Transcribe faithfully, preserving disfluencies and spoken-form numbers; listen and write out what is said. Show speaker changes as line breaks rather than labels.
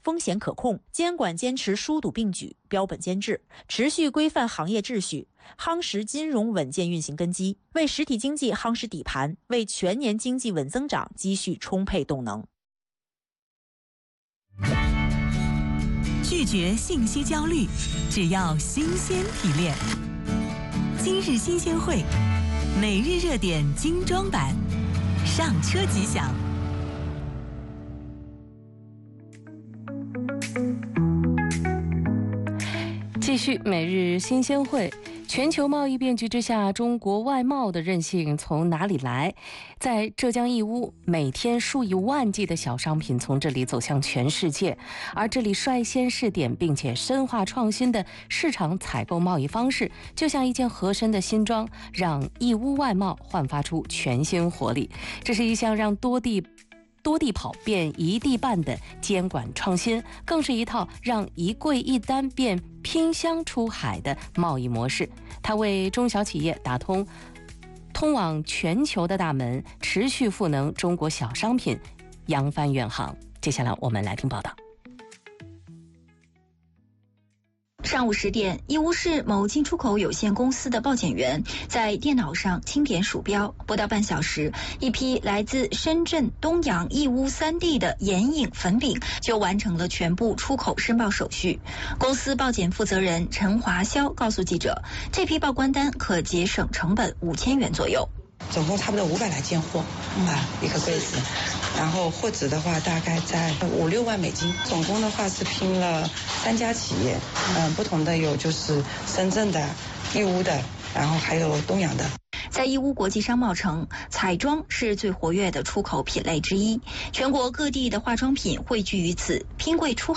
风险可控，监管坚持疏堵并举、标本兼治，持续规范行业秩序，夯实金融稳健运行根基，为实体经济夯实底盘，为全年经济稳增长积蓄充沛动能。
拒绝信息焦虑，只要新鲜提炼。今日新鲜会，每日热点精装版，上车即享。
继续每日新鲜会。全球贸易变局之下，中国外贸的韧性从哪里来？在浙江义乌，每天数以万计的小商品从这里走向全世界，而这里率先试点并且深化创新的市场采购贸易方式，就像一件合身的新装，让义乌外贸焕发出全新活力。这是一项让多地多地跑变一地办的监管创新，更是一套让一柜一单变拼箱出海的贸易模式。它为中小企业打通通往全球的大门，持续赋能中国小商品扬帆远航。接下来我们来听报道。
上午十点，义乌市某进出口有限公司的报检员在电脑上清点鼠标，不到半小时，一批来自深圳、东阳、义乌三地的眼影粉饼就完成了全部出口申报手续。公司报检负责人陈华潇告诉记者，这批报关单可节省成本五千元左右。
总共差不多五百来件货啊，一个柜子，然后货值的话大概在五六万美金，总共的话是拼了三家企业，嗯，不同的有就是深圳的、义乌的，然后还有东阳的。
在义乌国际商贸城，彩妆是最活跃的出口品类之一，全国各地的化妆品汇聚于此，拼柜出